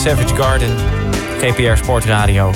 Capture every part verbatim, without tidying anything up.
Savage Garden, G P R Sportradio.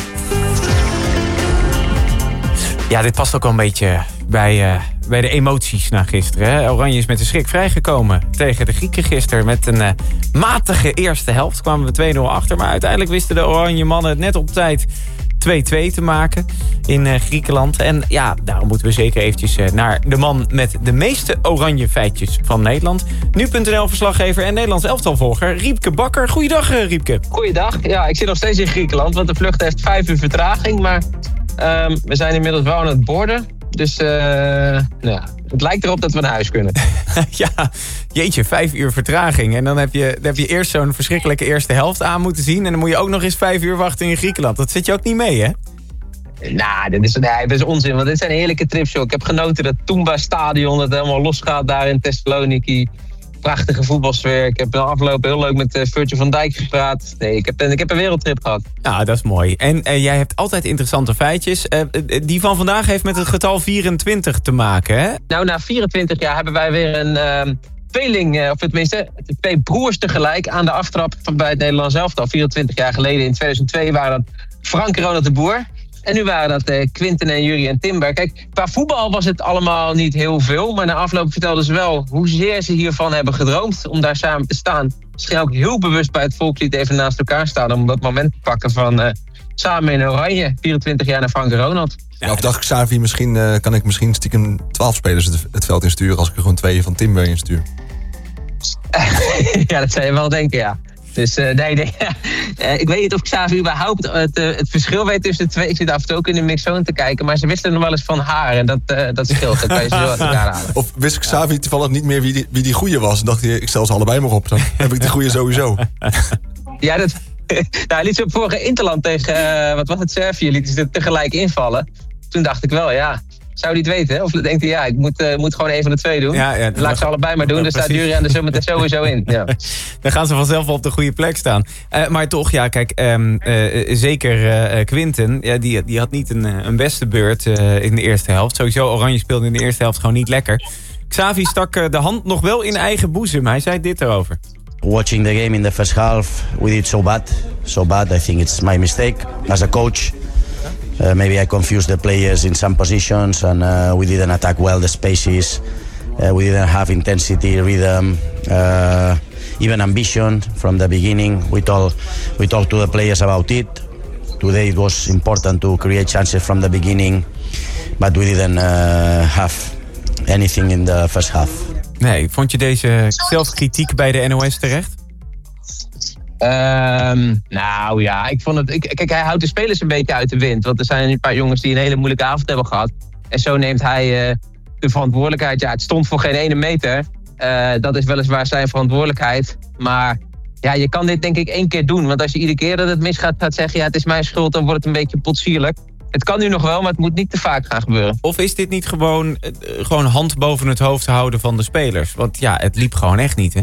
Ja, dit past ook al een beetje bij, uh, bij de emoties na gisteren. Hè? Oranje is met de schrik vrijgekomen tegen de Grieken gisteren. Met een uh, matige eerste helft kwamen we twee nul achter. Maar uiteindelijk wisten de Oranje mannen het net op tijd twee-twee te maken in uh, Griekenland. En ja, daarom moeten we zeker eventjes uh, naar de man met de meeste oranje feitjes van Nederland. Nu punt n l-verslaggever en Nederlands elftalvolger Riepke Bakker. Goeiedag, uh, Riepke. Goeiedag. Ja, ik zit nog steeds in Griekenland, want de vlucht heeft vijf uur vertraging. Maar um, we zijn inmiddels wel aan het borden. Dus uh, nou ja, het lijkt erop dat we naar huis kunnen. Ja, jeetje, vijf uur vertraging. En dan heb je, dan heb je eerst zo'n verschrikkelijke eerste helft aan moeten zien. En dan moet je ook nog eens vijf uur wachten in Griekenland. Dat zit je ook niet mee, hè? Nou, dit is, nee, dit is onzin, want dit zijn heerlijke trips, joh. Ik heb genoten dat Toumba-stadion, dat helemaal losgaat daar in Thessaloniki. Prachtige voetbalsfeer. Ik heb de afgelopen heel leuk met uh, Virgil van Dijk gepraat. Nee, ik heb, ik heb een wereldtrip gehad. Ja, dat is mooi. En uh, jij hebt altijd interessante feitjes. Uh, die van vandaag heeft met het getal vierentwintig te maken, hè? Nou, na vierentwintig jaar hebben wij weer een uh, tweeling, uh, of tenminste twee broers tegelijk aan de aftrap van bij het Nederlands elftal. vierentwintig jaar geleden, in tweeduizend twee, waren dat Frank en Ronald de Boer. En nu waren dat uh, Quinten en Jurrie en Timber. Kijk, qua voetbal was het allemaal niet heel veel. Maar na afloop vertelden ze wel hoezeer ze hiervan hebben gedroomd om daar samen te staan. Ze gingen ook heel bewust bij het volkslied even naast elkaar staan om dat moment te pakken van uh, samen in oranje. vierentwintig jaar naar Frank en Ronald. Ja, of dacht Xavi, misschien uh, kan ik misschien stiekem twaalf spelers het, het veld insturen als ik er gewoon twee van Timber instuur. Ja, dat zou je wel denken, ja. Dus uh, nee, nee. uh, ik weet niet of Xavi überhaupt het, uh, het verschil weet tussen de twee. Ik zit af en toe ook in de mixzone te kijken. Maar ze wisten nog wel eens van haar. En dat, uh, dat scheelt. Dat kan je zo uit elkaar halen. Of wist Xavi ja. toevallig niet meer wie die, wie die goeie was. En dacht hij, ik stel ze allebei maar op. Dan heb ik die goeie sowieso. Ja, dat... Nou, hij liet ze op vorige Interland tegen, uh, wat was het, Servië, liet ze tegelijk invallen. Toen dacht ik wel, ja... Zou hij het weten? Hè? Of denkt hij, ja, ik moet, uh, moet gewoon een van de twee doen. Ja, ja, laat ze allebei maar doen, ja, dan staat Jurien er zometeen sowieso in. Ja. Dan gaan ze vanzelf wel op de goede plek staan. Uh, maar toch, ja, kijk, um, uh, zeker uh, Quinten, ja, die, die had niet een, een beste beurt uh, in de eerste helft. Sowieso, Oranje speelde in de eerste helft gewoon niet lekker. Xavi stak uh, de hand nog wel in eigen boezem. Hij zei dit erover. Watching the game in the first half, we did so bad. So bad, I think it's my mistake as a coach. Uh, maybe I confused the players in some positions and uh, we didn't attack well the spaces. Uh, we didn't have intensity, rhythm, uh, even ambition from the beginning. We told, we talked to the players about it. Today it was important to create chances from the beginning, but we didn't uh, have anything in the first half. Nee, vond je deze zelfkritiek bij de N O S terecht? Um, nou ja, ik vond het. Ik, kijk, hij houdt de spelers een beetje uit de wind. Want er zijn een paar jongens die een hele moeilijke avond hebben gehad. En zo neemt hij uh, de verantwoordelijkheid. Ja, het stond voor geen ene meter. Uh, dat is weliswaar zijn verantwoordelijkheid. Maar ja, je kan dit denk ik één keer doen. Want als je iedere keer dat het misgaat gaat zeggen... ja, het is mijn schuld, dan wordt het een beetje potsierlijk. Het kan nu nog wel, maar het moet niet te vaak gaan gebeuren. Of is dit niet gewoon, uh, gewoon hand boven het hoofd houden van de spelers? Want ja, het liep gewoon echt niet, hè?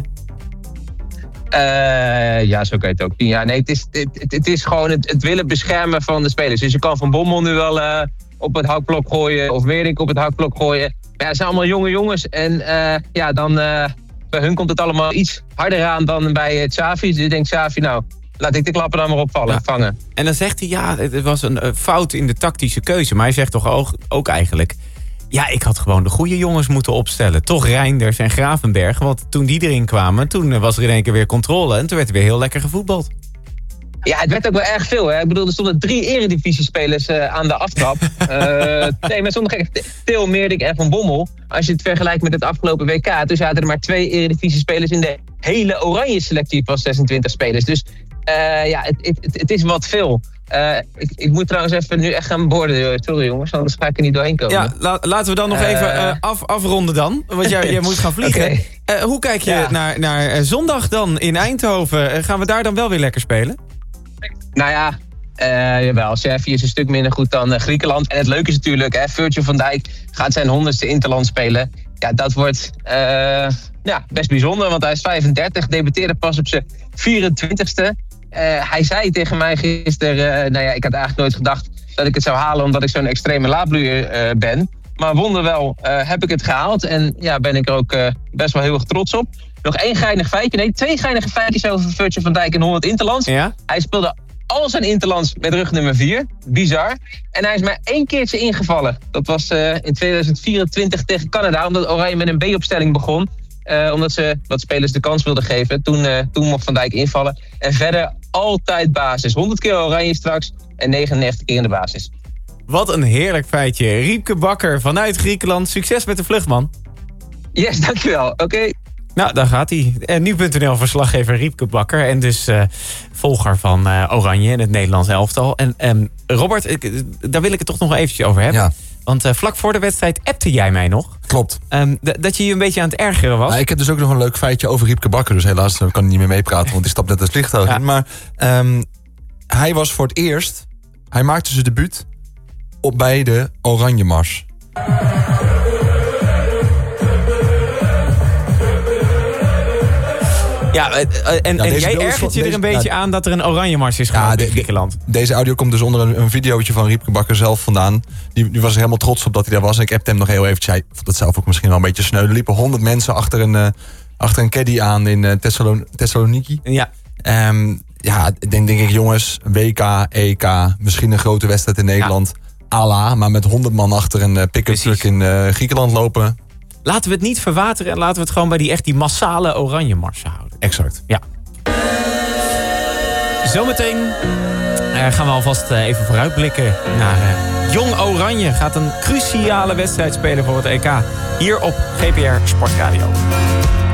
Uh, ja, zo kan je het ook zien. Ja, nee, het is, het, het, het is gewoon het, het willen beschermen van de spelers. Dus je kan Van Bommel nu wel uh, op het hakblok gooien... of Weerink op het hakblok gooien. Maar ja, het zijn allemaal jonge jongens. En uh, ja, dan, uh, bij hun komt het allemaal iets harder aan dan bij Xavi. Dus ik denk Xavi, nou, laat ik de klappen dan maar opvallen, ja. vangen. En dan zegt hij, ja, het was een uh, fout in de tactische keuze. Maar hij zegt toch ook, ook eigenlijk... ja, ik had gewoon de goede jongens moeten opstellen. Toch Reinders en Gravenberg. Want toen die erin kwamen, toen was er in één keer weer controle. En toen werd er weer heel lekker gevoetbald. Ja, het werd ook wel erg veel. Hè? Ik bedoel, er stonden drie eredivisiespelers uh, aan de aftrap. uh, nee, met zonder gek. Theo, Meerdink en Van Bommel. Als je het vergelijkt met het afgelopen W K... toen zaten er maar twee eredivisiespelers in de hele oranje selectie van zesentwintig spelers. Dus uh, ja, het, het, het is wat veel. Uh, ik, ik moet trouwens even nu echt gaan borden. Sorry jongens, anders ga ik er niet doorheen komen. Ja, la, laten we dan nog uh, even uh, af, afronden dan. Want jij, jij moet gaan vliegen. Okay. Uh, hoe kijk je ja. naar, naar uh, zondag dan in Eindhoven? Uh, gaan we daar dan wel weer lekker spelen? Nou ja, uh, jawel. Servië is een stuk minder goed dan uh, Griekenland. En het leuke is natuurlijk, hè, Virgil van Dijk gaat zijn honderdste Interland spelen. Ja, dat wordt uh, ja, best bijzonder, want hij is vijfendertig. Debuteerde pas op zijn vierentwintigste. Uh, hij zei tegen mij gisteren, uh, nou ja, ik had eigenlijk nooit gedacht dat ik het zou halen omdat ik zo'n extreme laadbloeier uh, ben. Maar wonderwel uh, heb ik het gehaald. En ja, ben ik er ook uh, best wel heel erg trots op. Nog één geinig feitje. Nee, twee geinige feitjes over Virgil van Dijk in honderd interlands. Ja? Hij speelde al zijn interlands met rug nummer vier. Bizar. En hij is maar één keertje ingevallen. Dat was uh, in tweeduizend vierentwintig tegen Canada. Omdat Oranje met een B-opstelling begon. Uh, omdat ze wat spelers de kans wilden geven. Toen, uh, toen mocht Van Dijk invallen. En verder altijd basis. honderd keer Oranje straks. En negenennegentig keer in de basis. Wat een heerlijk feitje. Riepke Bakker vanuit Griekenland. Succes met de vlucht, man. Yes, dankjewel. Oké. Okay. Nou, daar gaat hij. En nu punt n l verslaggever Riepke Bakker. En dus uh, volger van uh, Oranje in het Nederlands elftal. En um, Robert, ik, daar wil ik het toch nog eventjes over hebben. Ja. Want uh, vlak voor de wedstrijd appte jij mij nog. Klopt. Um, d- dat je je een beetje aan het ergeren was. Nou, ik heb dus ook nog een leuk feitje over Riepke Bakker. Dus helaas kan ik niet meer meepraten, want die stapt net het vliegtuig ja. in. Maar um, hij was voor het eerst... Hij maakte zijn debuut op bij de Oranje Mars. Ja, en, ja, en jij beeld, ergert je deze, er een beetje ja, aan dat er een Oranje Mars is gemaakt ja, de, in Griekenland. Deze audio komt dus onder een, een videootje van Riepke Bakker zelf vandaan. Die, die was er helemaal trots op dat hij daar was. En ik appte hem nog heel eventjes. Hij vond het zelf ook misschien wel een beetje sneu. Er liepen honderd mensen achter een, uh, achter een caddy aan in uh, Thessalon- Thessaloniki. Ja. Um, ja, denk, denk ik jongens, W K, E K, misschien een grote wedstrijd in Nederland. Ja. Allah, maar met honderd man achter een uh, pick-up truck in uh, Griekenland lopen. Laten we het niet verwateren en laten we het gewoon bij die echt die massale Oranje Marsen houden. Exact. Ja. Zometeen uh, gaan we alvast uh, even vooruitblikken naar uh, Jong Oranje. Gaat een cruciale wedstrijd spelen voor het E K. Hier op G P R Sportradio.